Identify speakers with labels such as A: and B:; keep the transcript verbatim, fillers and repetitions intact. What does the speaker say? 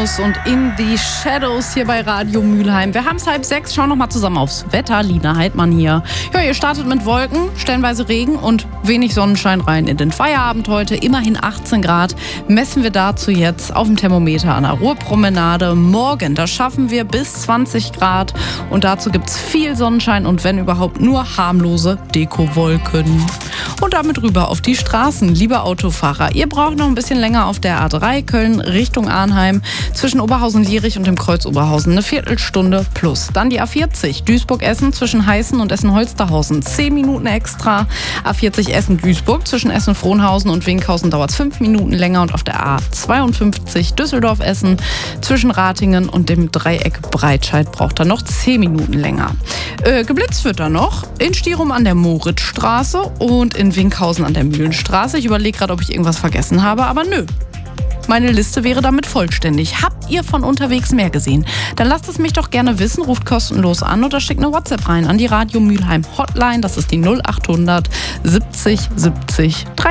A: Rhythmus und In the Shadows hier bei Radio Mülheim. Wir haben es halb sechs, schauen noch mal zusammen aufs Wetter. Lina Heidmann hier. Ja, ihr startet mit Wolken, stellenweise Regen und wenig Sonnenschein rein in den Feierabend heute. Immerhin achtzehn Grad messen wir dazu jetzt auf dem Thermometer an der Ruhrpromenade. Morgen, da schaffen wir bis zwanzig Grad und dazu gibt es viel Sonnenschein und wenn überhaupt nur harmlose Dekowolken. Und damit rüber auf die Straßen, liebe Autofahrer. Ihr braucht noch ein bisschen länger auf der A drei Köln Richtung Arnheim zwischen Oberhausen-Lierich und dem Kreuz Oberhausen. Eine Viertelstunde plus. Dann die A vierzig Duisburg-Essen zwischen Heißen und Essen-Holsterhausen. Zehn Minuten extra. A vierzig Essen-Duisburg zwischen Essen-Frohnhausen und Winkhausen dauert es fünf Minuten länger. Und auf der A zweiundfünfzig Düsseldorf-Essen zwischen Ratingen und dem Dreieck Breitscheid braucht er noch zehn Minuten länger. Äh, geblitzt wird er noch in Stirum an der Moritzstraße und in Winkhausen an der Mühlenstraße. Ich überlege gerade, ob ich irgendwas vergessen habe, aber nö. Meine Liste wäre damit vollständig. Habt ihr von unterwegs mehr gesehen? Dann lasst es mich doch gerne wissen, ruft kostenlos an oder schickt eine WhatsApp rein an die Radio Mülheim Hotline. Das ist die null acht hundert siebzig siebzig